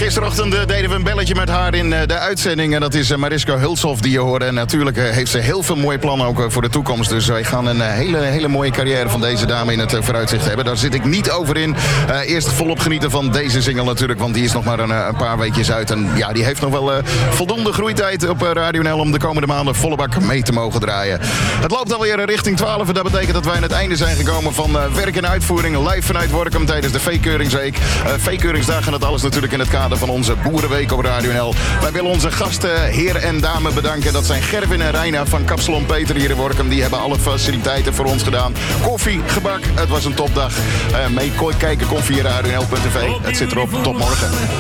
Gisterochtend deden we een belletje met haar in de uitzending. En dat is Mariska Hulshoff die je hoorde. En natuurlijk heeft ze heel veel mooie plannen ook voor de toekomst. Dus wij gaan een hele mooie carrière van deze dame in het vooruitzicht hebben. Daar zit ik niet over in. Eerst volop genieten van deze single natuurlijk. Want die is nog maar een paar weekjes uit. En ja, die heeft nog wel voldoende groeitijd op Radio NL om de komende maanden volle bak mee te mogen draaien. Het loopt alweer richting 12. En dat betekent dat wij aan het einde zijn gekomen van werk en uitvoering. Live vanuit Workum tijdens de V-keuringsweek. V-keuringsdag en dat alles natuurlijk in het kader van onze Boerenweek op Radio NL. Wij willen onze gasten, heer en dame, bedanken. Dat zijn Gerwin en Reina van Kapsalon Peter hier in Workum. Die hebben alle faciliteiten voor ons gedaan. Koffie, gebak, het was een topdag. Mee kijken, koffie, Radio NL.tv. Het zit erop. Tot morgen.